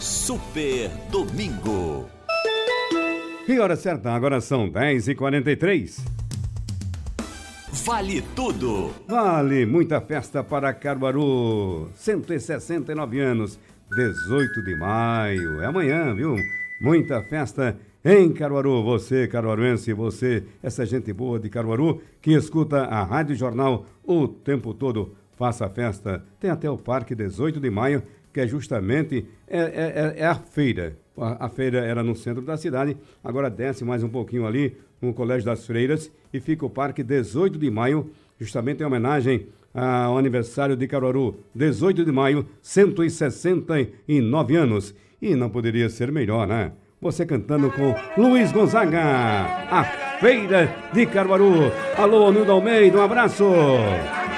Super Domingo. E hora certa, agora são 10h43. Vale tudo. Vale muita festa para Caruaru. 169 anos, 18 de maio. É amanhã, viu? Muita festa em Caruaru. Você, caruaruense, você, essa gente boa de Caruaru, que escuta a Rádio Jornal o tempo todo. Faça a festa. Tem até o Parque 18 de Maio, que é justamente a feira. A feira era no centro da cidade, agora desce mais um pouquinho ali, no Colégio das Freiras, e fica o Parque 18 de Maio, justamente em homenagem ao aniversário de Caruaru. 18 de maio, 169 anos. E não poderia ser melhor, né? Você cantando com Luiz Gonzaga, a Feira de Caruaru. Alô, Nildo Almeida, um abraço.